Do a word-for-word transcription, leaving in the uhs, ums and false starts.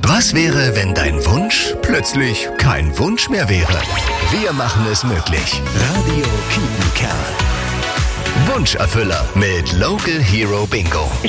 Was wäre, wenn dein Wunsch plötzlich kein Wunsch mehr wäre? Wir machen es möglich. Radio Kietenkerl. Wunscherfüller mit Local Hero Bingo.